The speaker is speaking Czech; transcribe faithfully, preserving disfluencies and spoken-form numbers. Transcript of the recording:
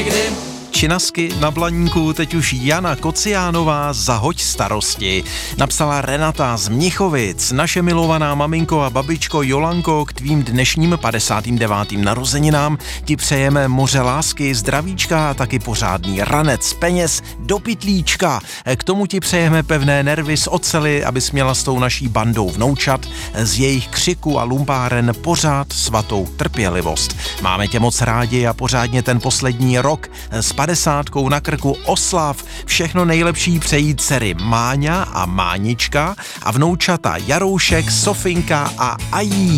někdy. Činasky na Blaníku teď už Jana Kociánová Zahoď starosti. Napsala Renata z Mnichovic. Naše milovaná maminko a babičko Jolanko, k tvým dnešním padesátým devátým narozeninám ti přejeme moře lásky, zdravíčka a taky pořádný ranec peněz do pytlíčka. K tomu ti přejeme pevné nervy z oceli, abys měla s tou naší bandou vnoučat, z jejich křiku a lumpáren pořád svatou trpělivost. Máme tě moc rádi a pořádně ten poslední rok s padesátkou na krku oslav. Všechno nejlepší přejí dcery Máňa a Mánička a vnoučata Jaroušek, Sofinka a Ají.